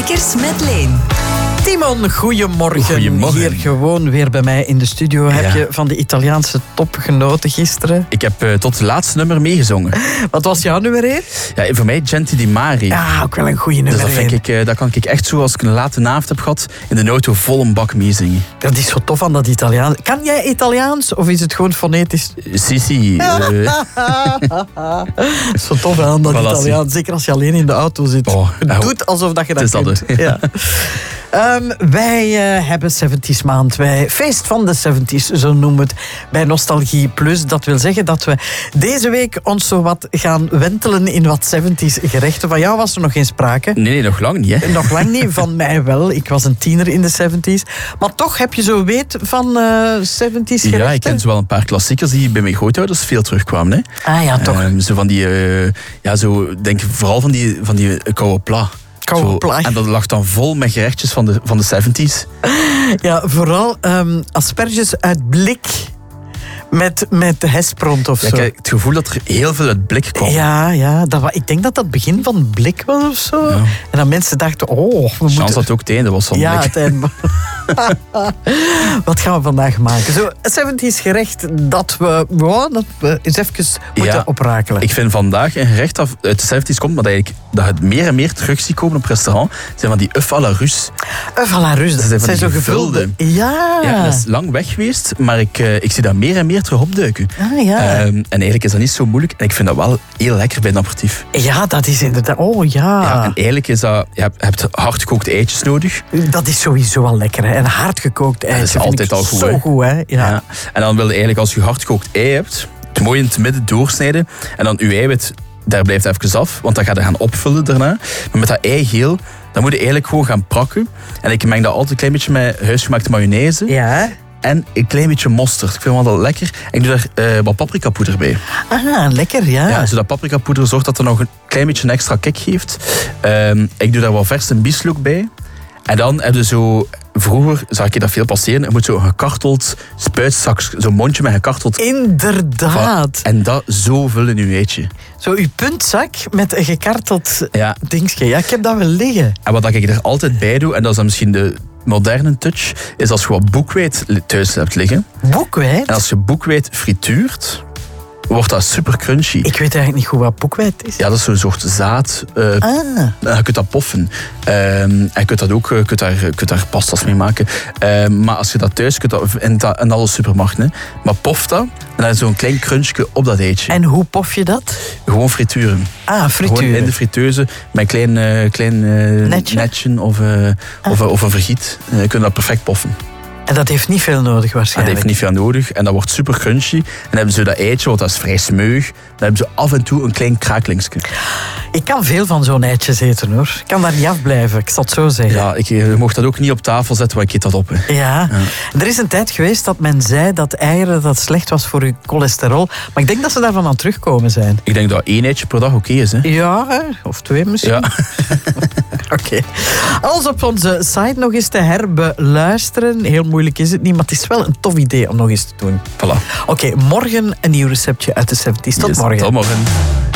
Knikkers met Leen. Timon, goedemorgen. Goedemorgen. Hier gewoon weer bij mij in de studio. Heb je van de Italiaanse top genoten gisteren? Ik heb tot het laatste nummer meegezongen. Wat was jouw nummer 1? Ja, voor mij Genti di Mari. Ja, ook wel een goede nummer Dus 1. dat kan ik echt zo, als ik een late avond heb gehad, in de auto vol een bak meezingen. Dat is zo tof aan dat Italiaans. Kan jij Italiaans of is het gewoon fonetisch? Si. Dat is zo tof aan dat Voilà, Italiaans. Zeker als je alleen in de auto zit. Oh, Het doet alsof dat je dat het is kunt. dat, Ja. Wij hebben 70s maand. Wij feest van de 70s, zo noemen we het, bij Nostalgie Plus. Dat wil zeggen dat we deze week ons zo wat gaan wentelen in wat 70s gerechten. Van jou was er nog geen sprake. Nee, nog lang niet. Hè? Nog lang niet, van mij wel. Ik was een tiener in de 70s. Maar toch heb je zo weet van 70s gerechten? Ja, ik ken zo wel een paar klassiekers die bij mijn grootouders veel terugkwamen. Hè. Ah ja, toch. Zo van die, denk vooral van die koude pla. Koude pla. En dat lag dan vol met gerechtjes van de 70s. Ja, vooral asperges uit blik met de hespront of Ja, zo. ik heb het gevoel dat er heel veel uit blik kwam. Ja, ik denk dat dat begin van blik was of zo. Ja. En dan mensen dachten, we Chance moeten... dat ook het einde was van Ja, blik. het einde. Wat gaan we vandaag maken? Zo, 70s gerecht dat we eens even moeten oprakelen. Ik vind vandaag een gerecht dat uit de 70s komt, maar dat je het meer en meer terug ziet komen op restaurant, zijn van die œuf à la Russe. Œuf à la Russe, dat zijn van zijn zo die gevulde. Ja, Ja. dat is lang weg geweest, maar ik zie dat meer en meer terug opduiken. Ah, ja. En eigenlijk is dat niet zo moeilijk en ik vind dat wel heel lekker bij een aperitief. Ja, dat is inderdaad... Oh, ja. Ja, en eigenlijk is dat... Je hebt hardgekookte eitjes nodig. Dat is sowieso al lekker, hè. En hardgekookt ei. Dat is altijd al goed, Zo hè. goed, hè. Ja. Ja. En dan wil je eigenlijk, als je hardgekookt ei hebt, het mooi in het midden doorsnijden en dan je eiwit, daar blijft even af, want dan ga je gaan opvullen daarna. Maar met dat eigeel, dan moet je eigenlijk gewoon gaan prakken. En ik meng dat altijd een klein beetje met huisgemaakte mayonaise. Ja. En een klein beetje mosterd. Ik vind het wel lekker. En ik doe daar wat paprikapoeder bij. Ah, lekker, ja. Ja, zodat paprikapoeder zorgt dat er nog een klein beetje een extra kick geeft. Ik doe daar wat verse bieslook bij. En dan heb je zo... Vroeger zag je dat veel passeren. Je moet zo'n gekarteld spuitzak, zo'n mondje met gekarteld... Inderdaad. En dat zo vullen in je eitje. Zo uw puntzak met een gekarteld Ja. dingetje. Ja, ik heb dat wel liggen. En wat ik er altijd bij doe, en dat is dan misschien de moderne touch, is als je wat boekweit thuis hebt liggen. Boekweit? En als je boekweit frituurt, wordt dat super crunchy. Ik weet eigenlijk niet goed wat boekweit is. Ja, dat is zo'n soort zaad. Je kunt dat poffen. En je kunt dat ook, je kunt daar pasta's mee maken. Maar als je dat thuis kunt, in alle supermarkten. Maar pof dat, en dan is zo'n klein crunchje op dat eitje. En hoe pof je dat? Gewoon frituren. Ah, frituur. Gewoon in de fritueuse met een klein netje of een vergiet. Je kunt dat perfect poffen. En dat heeft niet veel nodig Dat waarschijnlijk. heeft niet veel nodig en dat wordt super crunchy. En dan hebben ze dat eitje, want dat is vrij smeuig. Dan hebben ze af en toe een klein kraaklingsje. Ik kan veel van zo'n eitjes eten, hoor. Ik kan daar niet afblijven, ik zal het zo zeggen. Ja, je mocht dat ook niet op tafel zetten, want ik eet dat op. Hè. Ja. Er is een tijd geweest dat men zei dat eieren dat slecht was voor je cholesterol. Maar ik denk dat ze daarvan aan het terugkomen zijn. Ik denk dat 1 eitje per dag oké is. Hè? Ja, hè? Of 2 misschien. Ja. Oké. Alles op onze site nog eens te herbeluisteren. Heel moeilijk is het niet, maar het is wel een tof idee om nog eens te doen. Voilà. Oké, morgen een nieuw receptje uit de 70s. Tot morgen. Tot morgen.